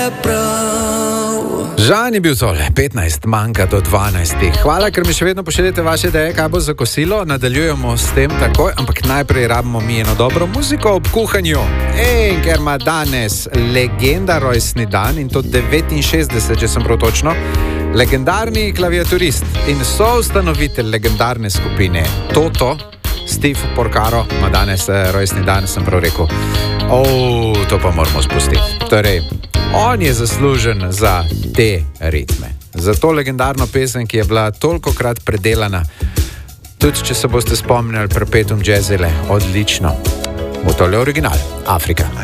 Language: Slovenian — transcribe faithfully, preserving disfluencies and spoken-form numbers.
Žan je bil tole, petnajst manjka do dvanajstih. Hvala, ker mi še vedno pošiljate vaše ideje, kaj bo za kosilo. Nadaljujemo s tem takoj, ampak najprej rabimo mi eno dobro muziko ob kuhanju. Ej, ker ima danes legenda rojstni dan, in to devetinšestdeset, če sem prav točno. Legendarni klaviaturist in soustanovitelj legendarne skupine Toto, Steve Porcaro, ima danes rojstni dan, sem prav rekel. O, to pa moramo spustiti. Torej, on je zaslužen za te ritme. Za to legendarno pesem, ki je bila tolikokrat predelana. Tudi, če se boste spomnili Perpetuum Jazzile, odlično. V tole original, Afrika.